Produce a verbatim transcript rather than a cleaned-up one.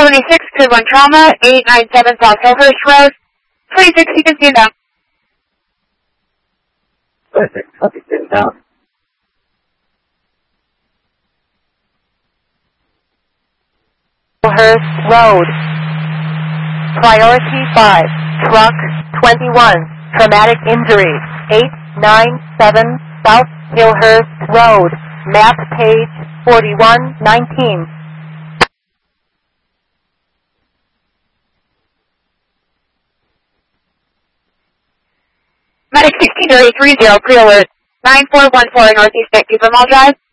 seventy-six, Code one Trauma, eight nine seven South Hillhurst Road. twenty-six, you can stand down. twenty-six, copy, stand down. Hillhurst Road. Priority five, Truck twenty-one, Traumatic Injuries, eight nine seven South Hillhurst Road, map page forty-one nineteen. Medic sixteen thirty-three, zero, pre-alert. nine four one four Northeast Vancouver Mall Drive.